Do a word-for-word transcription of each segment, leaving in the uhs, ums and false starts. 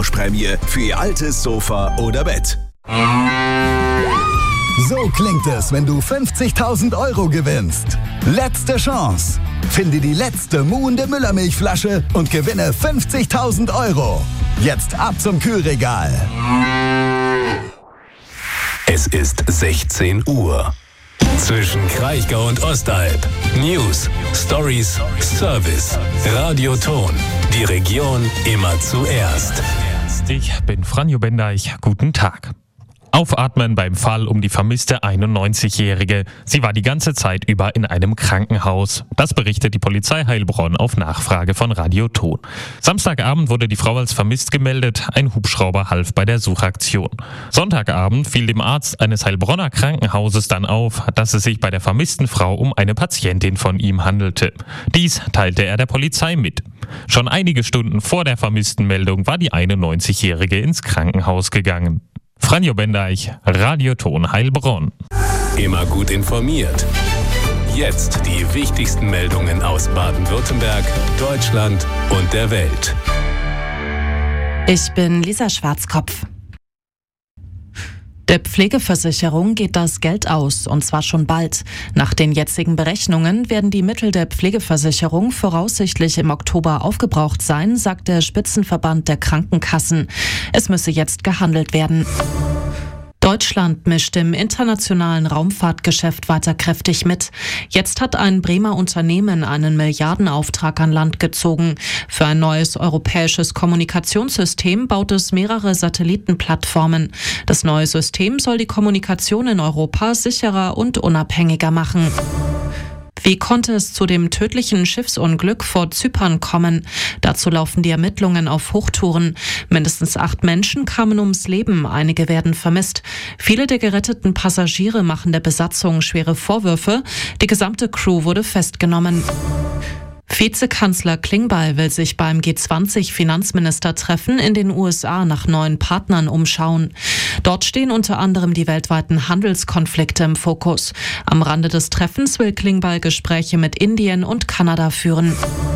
Tauschprämie für Ihr altes Sofa oder Bett. So klingt es, wenn du fünfzigtausend Euro gewinnst. Letzte Chance. Finde die letzte muhende Müllermilchflasche und gewinne fünfzigtausend Euro. Jetzt ab zum Kühlregal. Es ist sechzehn Uhr. Zwischen Kraichgau und Ostalb. News, Stories, Service. Radioton. Die Region immer zuerst. Ich bin Franjo Bendeich. Guten Tag. Aufatmen beim Fall um die vermisste einundneunzigjährige. Sie war die ganze Zeit über in einem Krankenhaus. Das berichtet die Polizei Heilbronn auf Nachfrage von Radioton. Samstagabend wurde die Frau als vermisst gemeldet. Ein Hubschrauber half bei der Suchaktion. Sonntagabend fiel dem Arzt eines Heilbronner Krankenhauses dann auf, dass es sich bei der vermissten Frau um eine Patientin von ihm handelte. Dies teilte er der Polizei mit. Schon einige Stunden vor der vermissten Meldung war die einundneunzigjährige ins Krankenhaus gegangen. Franjo Bendeich, Radioton Heilbronn. Immer gut informiert. Jetzt die wichtigsten Meldungen aus Baden-Württemberg, Deutschland und der Welt. Ich bin Lisa Schwarzkopf. Der Pflegeversicherung geht das Geld aus, und zwar schon bald. Nach den jetzigen Berechnungen werden die Mittel der Pflegeversicherung voraussichtlich im Oktober aufgebraucht sein, sagt der Spitzenverband der Krankenkassen. Es müsse jetzt gehandelt werden. Deutschland mischt im internationalen Raumfahrtgeschäft weiter kräftig mit. Jetzt hat ein Bremer Unternehmen einen Milliardenauftrag an Land gezogen. Für ein neues europäisches Kommunikationssystem baut es mehrere Satellitenplattformen. Das neue System soll die Kommunikation in Europa sicherer und unabhängiger machen. Wie konnte es zu dem tödlichen Schiffsunglück vor Zypern kommen? Dazu laufen die Ermittlungen auf Hochtouren. Mindestens acht Menschen kamen ums Leben, einige werden vermisst. Viele der geretteten Passagiere machen der Besatzung schwere Vorwürfe. Die gesamte Crew wurde festgenommen. Vizekanzler Klingbeil will sich beim G zwanzig Finanzministertreffen in den U S A nach neuen Partnern umschauen. Dort stehen unter anderem die weltweiten Handelskonflikte im Fokus. Am Rande des Treffens will Klingbeil Gespräche mit Indien und Kanada führen.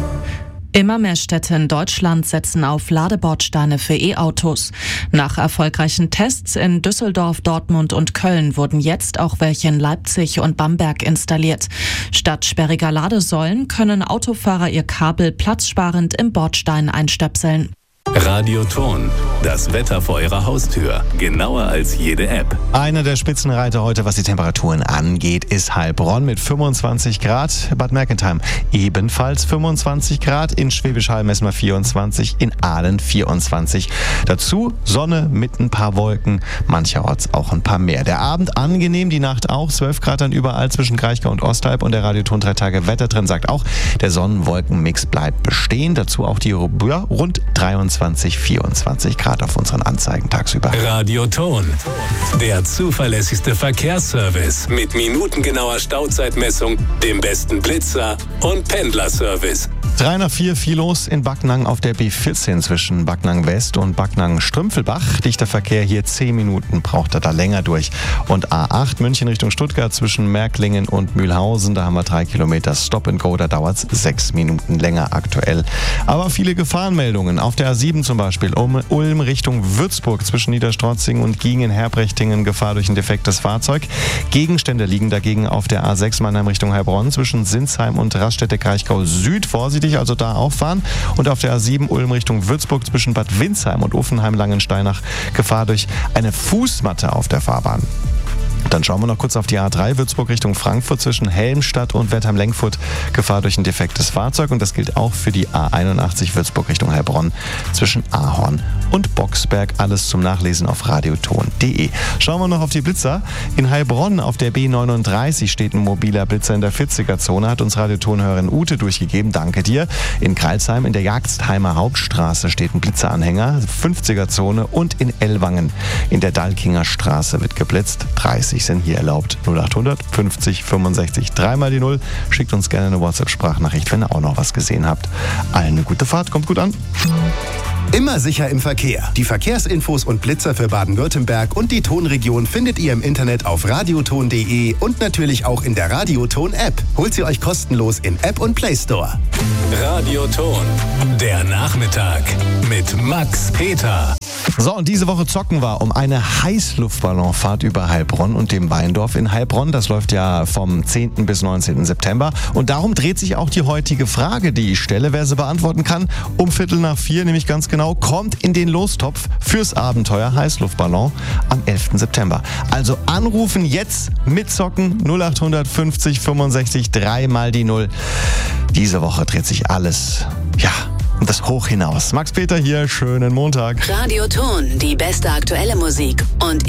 Immer mehr Städte in Deutschland setzen auf Ladebordsteine für E-Autos. Nach erfolgreichen Tests in Düsseldorf, Dortmund und Köln wurden jetzt auch welche in Leipzig und Bamberg installiert. Statt sperriger Ladesäulen können Autofahrer ihr Kabel platzsparend im Bordstein einstöpseln. Radioton, das Wetter vor Ihrer Haustür, genauer als jede App. Einer der Spitzenreiter heute, was die Temperaturen angeht, ist Heilbronn mit fünfundzwanzig Grad, Bad Mergentheim ebenfalls fünfundzwanzig Grad, in Schwäbisch Hall messen wir vierundzwanzig, in Aalen vierundzwanzig. Dazu Sonne mit ein paar Wolken, mancherorts auch ein paar mehr. Der Abend angenehm, die Nacht auch, zwölf Grad dann überall zwischen Kraichgau und Ostalb, und der Radioton drei Tage Wettertrend sagt auch, der Sonnenwolkenmix bleibt bestehen, dazu auch die ja, rund dreiundzwanzig, vierundzwanzig Grad auf unseren Anzeigen tagsüber. Radioton, der zuverlässigste Verkehrsservice mit minutengenauer Stauzeitmessung, dem besten Blitzer und Pendlerservice. dreihundertvier viel los in Backnang auf der B vierzehn zwischen Backnang West und Backnang Strümpfelbach. Dichter Verkehr hier, zehn Minuten braucht er da länger durch. Und A acht München Richtung Stuttgart zwischen Märklingen und Mühlhausen, da haben wir drei Kilometer Stop and Go, da dauert es sechs Minuten länger aktuell. Aber viele Gefahrenmeldungen. Auf der A sieben zum Beispiel um Ulm Richtung Würzburg zwischen Niederstrotzing und Giengen-Herbrechtingen, Gefahr durch ein defektes Fahrzeug. Gegenstände liegen dagegen auf der A sechs Mannheim Richtung Heilbronn zwischen Sinsheim und Raststätte-Kraichgau Süd. Vorsichtig, also da auffahren. Und auf der A sieben Ulm Richtung Würzburg zwischen Bad Windsheim und Uffenheim-Langensteinach Gefahr durch eine Fußmatte auf der Fahrbahn. Dann schauen wir noch kurz auf die A drei Würzburg Richtung Frankfurt zwischen Helmstadt und Wertheim-Lenkfurt. Gefahr durch ein defektes Fahrzeug, und das gilt auch für die A einundachtzig Würzburg Richtung Heilbronn zwischen Ahorn und Boxberg. Alles zum Nachlesen auf radioton punkt de. Schauen wir noch auf die Blitzer. In Heilbronn auf der B neununddreißig steht ein mobiler Blitzer in der vierziger-Zone, hat uns Radiotonhörerin Ute durchgegeben. Danke dir. In Kreilsheim in der Jagdheimer Hauptstraße steht ein Blitzeranhänger, fünfziger-Zone, und in Ellwangen in der Dalkinger Straße wird geblitzt. dreißig sind hier erlaubt. null achthundert fünfzig fünfundsechzig dreimal die null. Schickt uns gerne eine WhatsApp-Sprachnachricht, wenn ihr auch noch was gesehen habt. Allen eine gute Fahrt, kommt gut an. Immer sicher im Verkehr. Die Verkehrsinfos und Blitzer für Baden-Württemberg und die Tonregion findet ihr im Internet auf radioton punkt de und natürlich auch in der Radioton-App. Holt sie euch kostenlos in App und Play Store. Radioton, der Nachmittag mit Max Peter. So, und diese Woche zocken wir um eine Heißluftballonfahrt über Heilbronn und dem Weindorf in Heilbronn. Das läuft ja vom zehnten bis neunzehnten September. Und darum dreht sich auch die heutige Frage, die ich stelle. Wer sie beantworten kann, um Viertel nach vier, nämlich ganz genau, kommt in den Lostopf fürs Abenteuer Heißluftballon am elften September. Also anrufen jetzt, mitzocken, null acht fünfzig fünfundsechzig, drei mal die Null. Diese Woche dreht sich alles, ja, und das hoch hinaus. Max Peter hier, schönen Montag. Radio Ton, die beste aktuelle Musik und